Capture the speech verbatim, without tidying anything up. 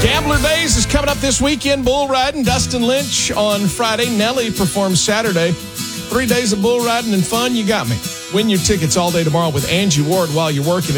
Gambler Days is coming up this weekend. Bull riding. Dustin Lynch on Friday. Nelly performs Saturday. Three days of bull riding and fun. You got me. Win your tickets all day tomorrow with Angie Ward while you're working.